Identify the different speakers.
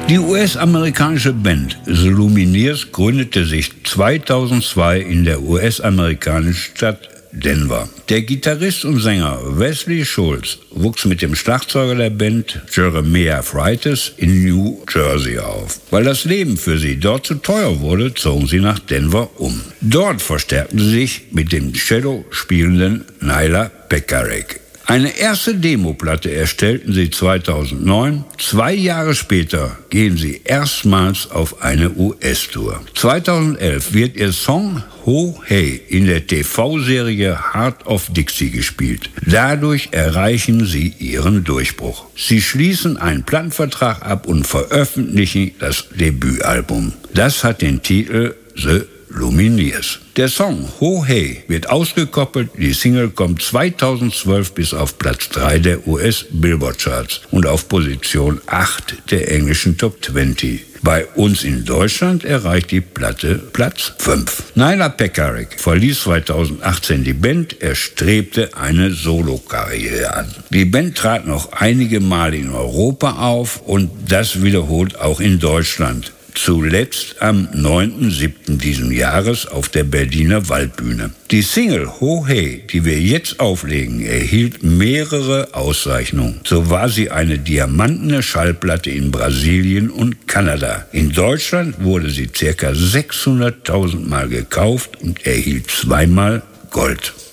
Speaker 1: Die US-amerikanische Band The Lumineers gründete sich 2002 in der US-amerikanischen Stadt Denver. Der Gitarrist und Sänger Wesley Schultz wuchs mit dem Schlagzeuger der Band Jeremiah Freitas in New Jersey auf. Weil das Leben für sie dort zu teuer wurde, zogen sie nach Denver um. Dort verstärkten sie sich mit dem Cello spielenden Nyla Pekarik. Eine erste Demoplatte erstellten sie 2009. 2 Jahre später gehen sie erstmals auf eine US-Tour. 2011 wird ihr Song Ho Hey in der TV-Serie Heart of Dixie gespielt. Dadurch erreichen sie ihren Durchbruch. Sie schließen einen Plattenvertrag ab und veröffentlichen das Debütalbum. Das hat den Titel The Lumineers. Der Song Ho Hey wird ausgekoppelt, die Single kommt 2012 bis auf Platz 3 der US-Billboard-Charts und auf Position 8 der englischen Top 20. Bei uns in Deutschland erreicht die Platte Platz 5. Nyla Pekarik verließ 2018 die Band, er strebte eine Solokarriere an. Die Band trat noch einige Male in Europa auf und das wiederholt auch in Deutschland. Zuletzt am 9.7. diesen Jahres auf der Berliner Waldbühne. Die Single Ho Hey, die wir jetzt auflegen, erhielt mehrere Auszeichnungen. So war sie eine diamantene Schallplatte in Brasilien und Kanada. In Deutschland wurde sie ca. 600.000 Mal gekauft und erhielt 2-mal Gold.